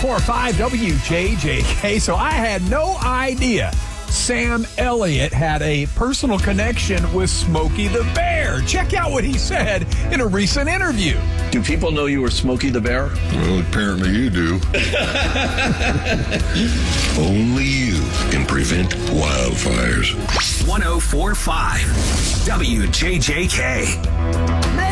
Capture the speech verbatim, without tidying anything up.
four point five W J J K. So I had no idea Sam Elliott had a personal connection with Smokey the Bear. Check out what he said in a recent interview. Do people know you were Smokey the Bear? Well, apparently you do. Only you can prevent wildfires. one oh four point five W J J K.